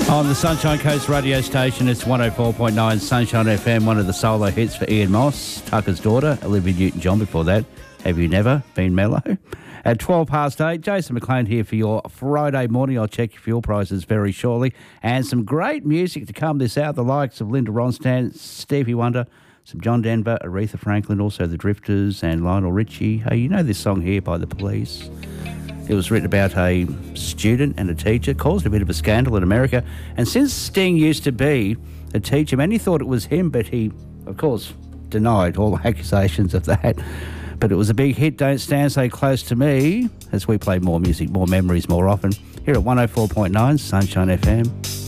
On the Sunshine Coast radio station, it's 104.9 Sunshine FM, one of the solo hits for Ian Moss, Tucker's daughter, Olivia Newton-John before that. Have you never been mellow? At 8:12, Jason McLean here for your Friday morning. I'll check your fuel prices very shortly. And some great music to come this hour, the likes of Linda Ronstadt, Stevie Wonder, some John Denver, Aretha Franklin, also the Drifters and Lionel Richie. Hey, you know this song here by The Police? It was written about a student and a teacher, caused a bit of a scandal in America. And since Sting used to be a teacher, many thought it was him, but he, of course, denied all accusations of that. But it was a big hit, Don't Stand So Close to Me, as we play more music, more memories more often. Here at 104.9 Sunshine FM.